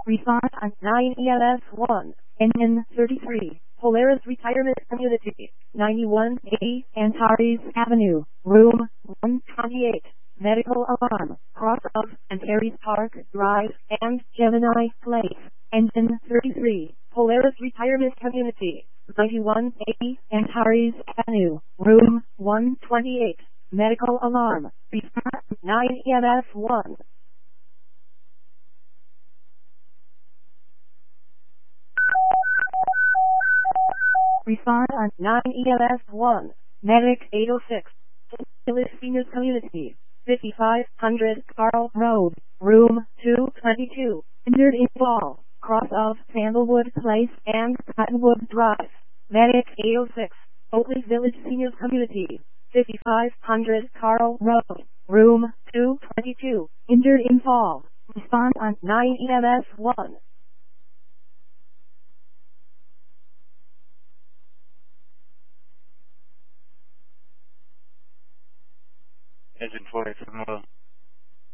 Response on 9 EMS 1. Engine 33. Polaris Retirement Community. 91A Antares Avenue. Room 128. Medical alarm. Cross of Antares Park Drive and Gemini Place. Engine 33. Polaris Retirement Community. 91A Antares Avenue. Room 128. Medical alarm. Response 9 EMS 1. Respond on 9 EMS 1. Medic 806. Village Seniors Community. 5500 Carl Road. Room 222. Injured in fall. Cross of Sandalwood Place and Cottonwood Drive. Medic 806. Oakley Village Seniors Community. 5500 Carl Road. Room 222. Injured in fall. Respond on 9 EMS 1. Engine 4 from